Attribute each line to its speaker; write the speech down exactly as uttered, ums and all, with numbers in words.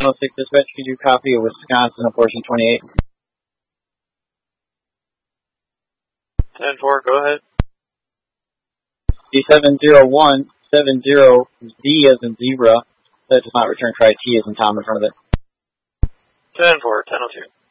Speaker 1: ten oh six dispatch, could you copy a Wisconsin apportion twenty-eight?
Speaker 2: ten four, go ahead.
Speaker 1: D seven zero one seven zero Z as in zebra. That does not return try T as in Tom in front of it.
Speaker 2: ten four, ten oh two.